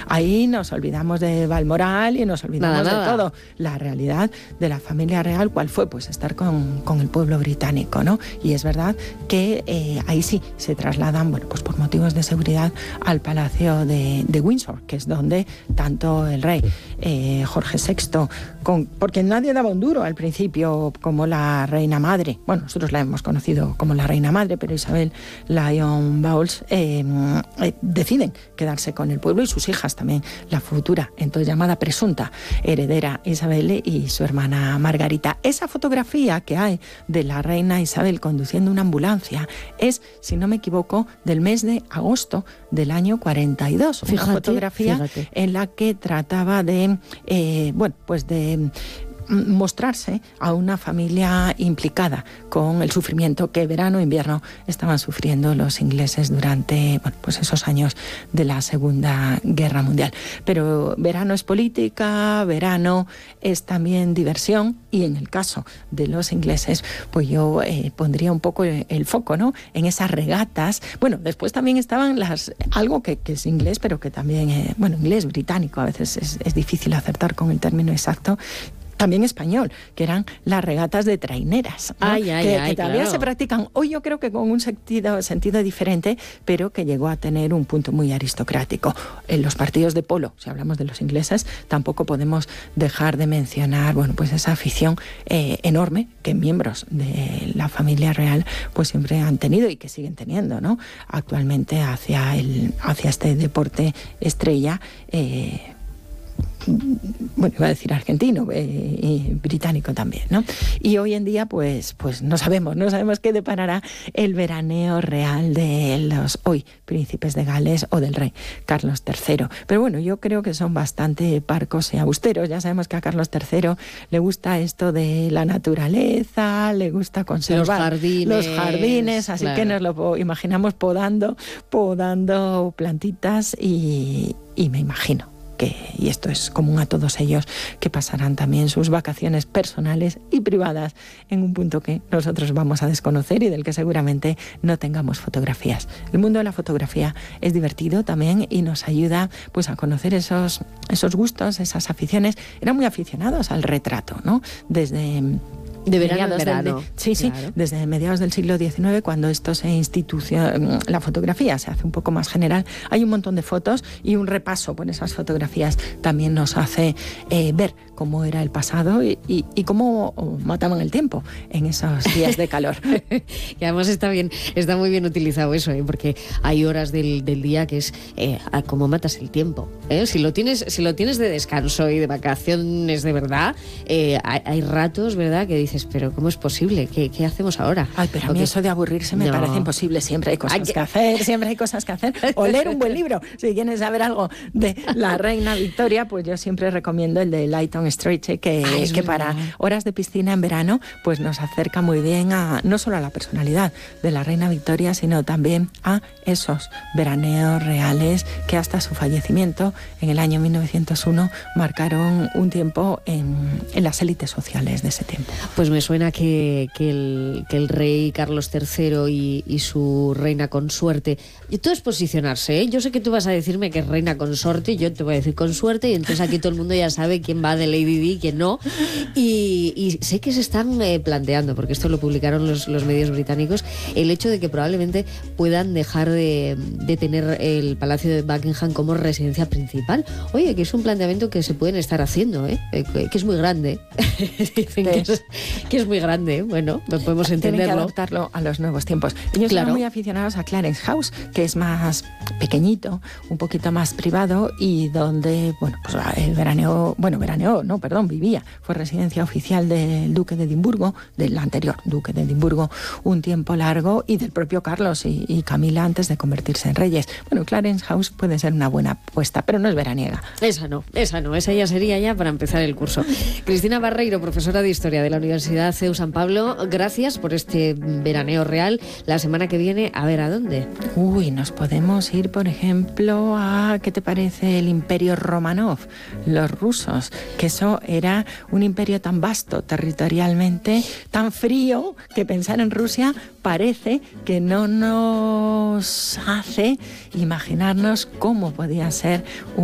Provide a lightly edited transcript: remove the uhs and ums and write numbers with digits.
Ahí nos olvidamos de Balmoral y nos olvidamos de todo. La realidad de la familia real, ¿cuál fue? Pues estar con el pueblo británico, ¿no? Y es verdad que ahí sí se trasladan, bueno, pues por motivos de seguridad al Palacio de Windsor, que es donde tanto el rey Jorge VI, porque nadie daba un duro al principio como la reina madre, bueno, nosotros la hemos conocido como la reina madre, pero Isabel Lyon Bowles deciden quedarse con el pueblo y sus hijas también, la futura, entonces llamada presunta heredera Isabel y su hermana Margarita. Esa fotografía que hay de la reina Isabel conduciendo una ambulancia es, si no me equivoco, del mes de agosto del año 42. Una fotografía en la que trataba de, de mostrarse a una familia implicada con el sufrimiento que verano e invierno estaban sufriendo los ingleses durante esos años de la Segunda Guerra Mundial. Pero verano es política, verano es también diversión, y en el caso de los ingleses, pues yo pondría un poco el foco, ¿no?, en esas regatas. Bueno, después también estaban algo que es inglés, pero que también, inglés británico, a veces es difícil acertar con el término exacto, también español, que eran las regatas de traineras, ¿no? Que todavía se practican hoy, yo creo que con un sentido diferente, pero que llegó a tener un punto muy aristocrático. En los partidos de polo, si hablamos de los ingleses, tampoco podemos dejar de mencionar, esa afición enorme que miembros de la familia real pues siempre han tenido y que siguen teniendo, ¿no?, actualmente hacia este deporte estrella. Iba a decir argentino, y británico también, ¿no? Y hoy en día, pues no sabemos qué deparará el veraneo real de los hoy príncipes de Gales o del rey Carlos III. Pero bueno, yo creo que son bastante parcos y austeros. Ya sabemos que a Carlos III le gusta esto de la naturaleza, le gusta conservar los jardines, así que nos lo imaginamos podando plantitas y me imagino y esto es común a todos ellos, que pasarán también sus vacaciones personales y privadas en un punto que nosotros vamos a desconocer y del que seguramente no tengamos fotografías. El mundo de la fotografía es divertido también y nos ayuda pues a conocer esos gustos, esas aficiones. Eran muy aficionados al retrato, ¿no? Desde mediados del siglo XIX, cuando esto la fotografía se hace un poco más general, hay un montón de fotos y un repaso por esas fotografías también nos hace ver cómo era el pasado y cómo mataban el tiempo en esos días de calor. Y además está muy bien utilizado eso, porque hay horas del día que es cómo matas el tiempo. Si lo tienes de descanso y de vacaciones de verdad, hay ratos, ¿verdad?, que dices, pero ¿cómo es posible? ¿Qué hacemos ahora? Ay, pero a mí eso de aburrirse me parece imposible. Siempre hay cosas que hacer. O leer un buen libro. Si quieres saber algo de la reina Victoria, pues yo siempre recomiendo el de Lytton Strachey, que para horas de piscina en verano, pues nos acerca muy bien no solo a la personalidad de la reina Victoria, sino también a esos veraneos reales que hasta su fallecimiento en el año 1901 marcaron un tiempo en las élites sociales de ese tiempo. Pues me suena que el rey Carlos III y su reina consuerte, y todo es posicionarse, ¿eh? Yo sé que tú vas a decirme que es reina consorte, yo te voy a decir consuerte, y entonces aquí todo el mundo ya sabe quién va de Lady Di y quién no, y sé que se están planteando, porque esto lo publicaron los medios británicos, el hecho de que probablemente puedan dejar de tener el Palacio de Buckingham como residencia principal. Oye, que es un planteamiento que se pueden estar haciendo, que es muy grande. Dicen que es muy grande, bueno, pues podemos entenderlo. Tienen que adaptarlo a los nuevos tiempos. Ellos son muy aficionados a Clarence House, que es más pequeñito, un poquito más privado, y donde, vivía. Fue residencia oficial del duque de Edimburgo, del anterior duque de Edimburgo, un tiempo largo, y del propio Carlos y Camila antes de convertirse en reyes. Bueno, Clarence House puede ser una buena apuesta, pero no es veraniega. Esa ya sería para empezar el curso. Cristina Barreiro, profesora de Historia de la Universidad CEU San Pablo, gracias por este veraneo real. La semana que viene, a ver, ¿a dónde? Nos podemos ir, por ejemplo, a, ¿qué te parece el Imperio Romanov? Los rusos, que eso era un imperio tan vasto territorialmente, tan frío, que pensar en Rusia parece que no nos hace imaginarnos cómo podía ser un